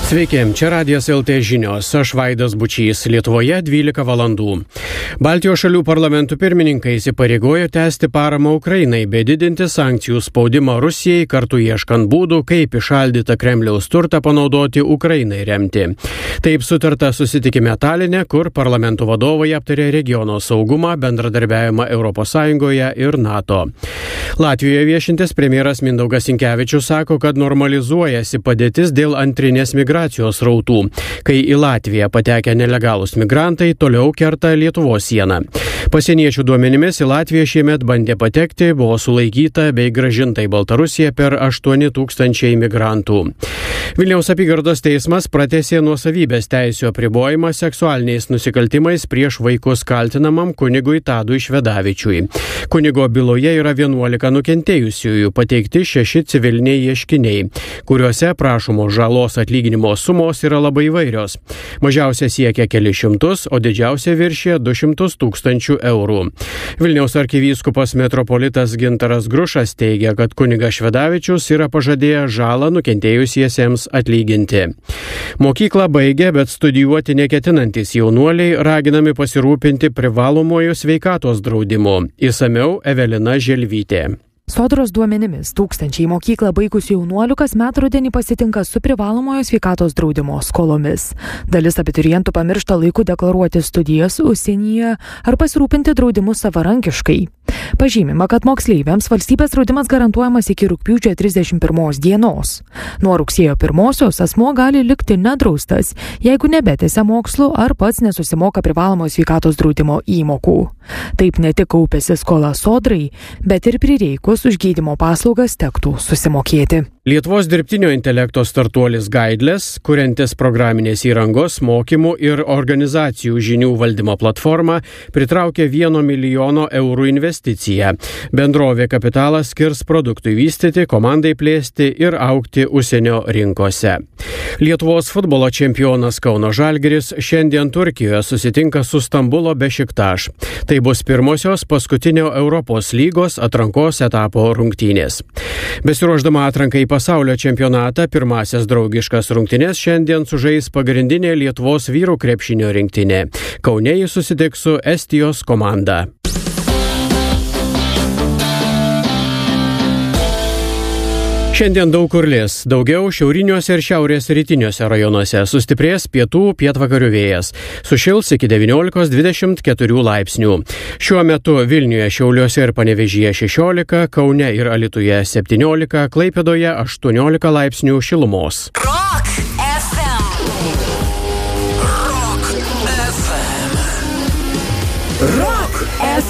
Sveiki, čia Radijas LT žinios, aš Vaidas Bučys, Lietuvoje 12 valandų. Baltijos šalių parlamentų pirmininkai įsipareigojo tęsti paramą Ukrainai, bei didinti sankcijų spaudimą Rusijai, kartu ieškant būdų, kaip įšaldytą Kremliaus turtą panaudoti Ukrainai remti. Taip sutarta susitikime Taline, kur parlamentų vadovai aptarė regiono saugumą, bendradarbiavimą ES ir NATO. Latvijoje viešintis premjeras Mindaugas Sinkevičius sako, kad normalizuojasi padėtis dėl antrinės migracijos srautų, kai į Latviją patekę nelegalūs migrantai toliau kerta Lietuvos sieną. Pasieniečių duomenimis į Latviją šiemet bandė patekti, buvo sulaikyta bei grąžinta į Baltarusiją per 8 000 migrantų. Vilniaus apygardos teismas pratęsė nuosavybės teisių apribojimą seksualiniais nusikaltimais prieš vaikus kaltinamam kunigui Tadui Švedavičiui. Kunigo byloje yra 11 nukentėjusiųjų, pateikti 6 civiliniai ieškiniai, kuriuose prašomos žalos atlyginimo sumos yra labai įvairios. Mažiausia siekia kelius šimtus, o didžiausia viršė 200 000 eurų. Vilniaus arkivyskupas metropolitas Gintaras Grušas teigia, kad kunigas Švedavičius yra pažadėjęs žalą nukentėjusiesiems atlyginti. Mokyklą baigė, bet studijuoti neketinantys jaunuoliai raginami pasirūpinti privalomuoju sveikatos draudimu. Išsamiau Evelina Želvytė. Sodros duomenimis tūkstančiai mokyklą baigusių jaunuolių kasmet rudenį pasitinka su privalomojo sveikatos draudimo skolomis. Dalis abiturientų pamiršta laiku deklaruoti studijas užsienyje ar pasirūpinti draudimu savarankiškai. Pažymima, kad moksleiviams valstybės draudimas garantuojamas iki rugpjūčio 31 dienos. Nuo rugsėjo 1 asmuo gali likti nedraustas, jeigu nebetęsia mokslų ar pats nesusimoka privalomojo sveikatos draudimo įmokų. Taip ne tik kaupėsi skola sodrai, bet ir prireikus už gydymo paslaugas tektų susimokėti. Lietuvos dirbtinio intelekto startuolis Gaidlės, kuriantis programinės įrangos, mokymų ir organizacijų žinių valdymo platformą, pritraukė 1 milijono eurų investiciją. Bendrovė kapitalą skirs produktui vystyti, komandai plėsti ir augti užsienio rinkose. Lietuvos futbolo čempionas Kauno Žalgiris šiandien Turkijoje susitinka su Stambulo Bešiktaš. Tai bus pirmosios paskutinio Europos lygos atrankos etapo rungtynės. Besiruošdama atrankai į pasaulio čempionatą, pirmasias draugiškas rungtynes šiandien sužais pagrindinė Lietuvos vyrų krepšinio rinktinė. Kaune jis susitiks su Estijos komanda. Šiandien daug kur lis, daugiau šiauriniuose ir šiaurės rytiniuose rajonuose, sustiprės pietvakarių vėjas, sušils iki 19-24 laipsnių. Šiuo metu Vilniuje, Šiauliuose ir Panevėžyje 16, Kaune ir Alytuje 17, Klaipėdoje 18 laipsnių šilumos. Rock FM.